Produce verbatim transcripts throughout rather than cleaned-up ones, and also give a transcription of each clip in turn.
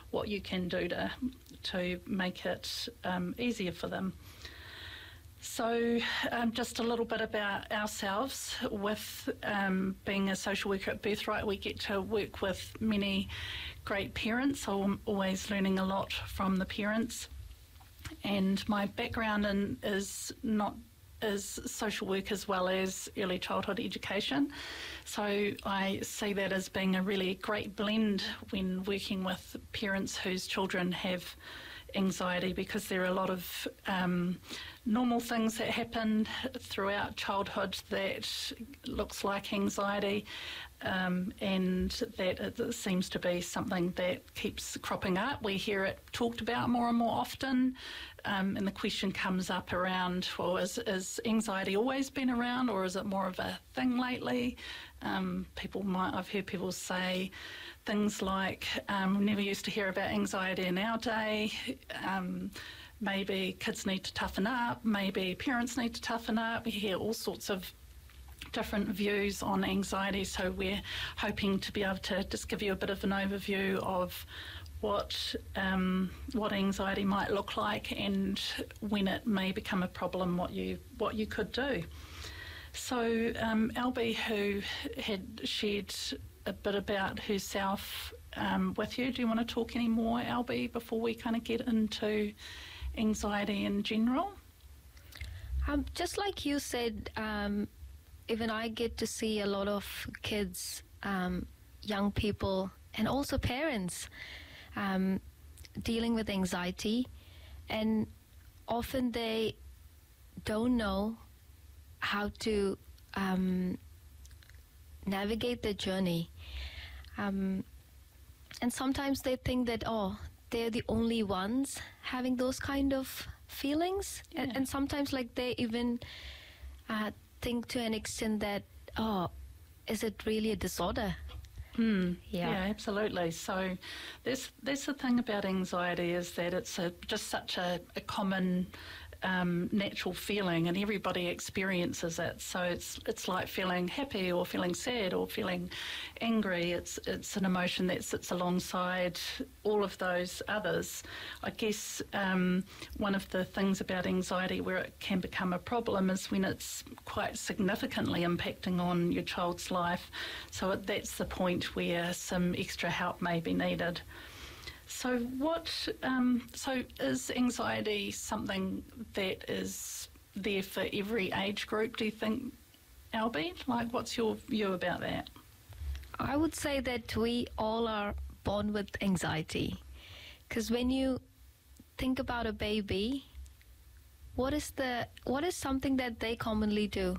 what you can do to to make it um, easier for them. So um, just a little bit about ourselves. With um, being a social worker at Birthright, we get to work with many great parents. So I'm always learning a lot from the parents. And my background in, is not is social work as well as early childhood education. So I see that as being a really great blend when working with parents whose children have anxiety, because there are a lot of um, normal things that happen throughout childhood that looks like anxiety, um, and that it seems to be something that keeps cropping up. We hear it talked about more and more often, um, and the question comes up around, well, is, is anxiety always been around, or is it more of a thing lately? Um, people might, I've heard people say things like, um, we never used to hear about anxiety in our day, um, maybe kids need to toughen up, maybe parents need to toughen up. We hear all sorts of different views on anxiety, so we're hoping to be able to just give you a bit of an overview of what um, what anxiety might look like, and when it may become a problem, what you what you could do. So um, Albie, who had shared a bit about herself um, with you, do you want to talk any more, Albie, before we kind of get into anxiety in general? Um, just like you said, um, even I get to see a lot of kids, um, young people, and also parents um, dealing with anxiety, and often they don't know how to um, navigate their journey. Um, and sometimes they think that, oh, they're the only ones having those kind of feelings. Yeah. And, and sometimes like they even uh, think to an extent that, oh, is it really a disorder? Mm, yeah. yeah, absolutely. So that's, that's the thing about anxiety, is that it's a, just such a, a common Um, natural feeling, and everybody experiences it. So it's it's like feeling happy or feeling sad or feeling angry. It's it's an emotion that sits alongside all of those others. I guess um, one of the things about anxiety where it can become a problem is when it's quite significantly impacting on your child's life. So it, that's the point where some extra help may be needed. So what? Um, so is anxiety something that is there for every age group, do you think, Albie? Like, what's your view about that? I would say that we all are born with anxiety, because when you think about a baby, what is the what is something that they commonly do?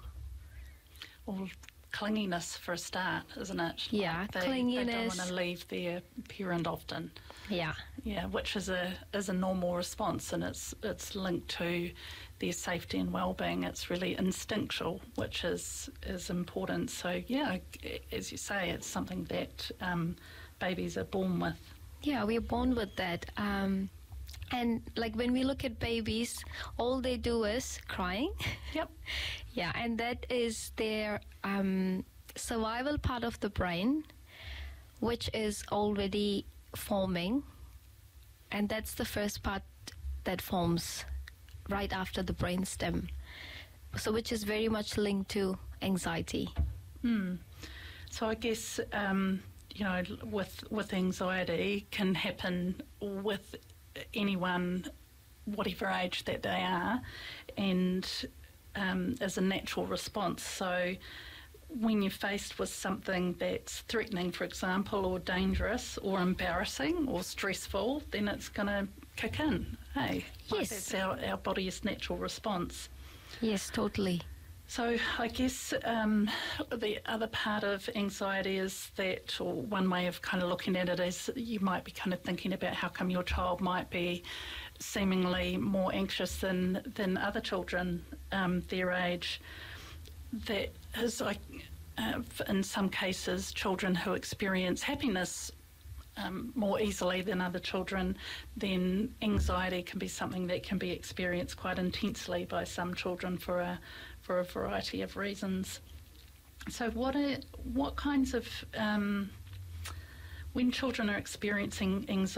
Well, clinginess for a start, isn't it? Yeah, like they, clinginess. They don't want to leave their parent often. Yeah, yeah, which is a is a normal response, and it's it's linked to their safety and well-being. It's really instinctual, which is is important. So yeah, as you say, it's something that um, babies are born with. Yeah, we're born with that. Um, And like when we look at babies, all they do is crying. Yep. Yeah, and that is their um, survival part of the brain, which is already forming. And that's the first part that forms right after the brainstem. So which is very much linked to anxiety. Hmm. So I guess, um, you know, with, with anxiety can happen with anyone, whatever age that they are, and um, as a natural response. So when you're faced with something that's threatening, for example, or dangerous or embarrassing or stressful, then it's going to kick in, hey? Yes. Like that's our, our body's natural response. Yes, totally. So I guess um, the other part of anxiety is that, or one way of kind of looking at it is you might be kind of thinking about how come your child might be seemingly more anxious than, than other children um, their age. That is, like, uh, in some cases, children who experience happiness Um, more easily than other children, then anxiety can be something that can be experienced quite intensely by some children for a for a variety of reasons. So what are what kinds of um, when children are experiencing anxiety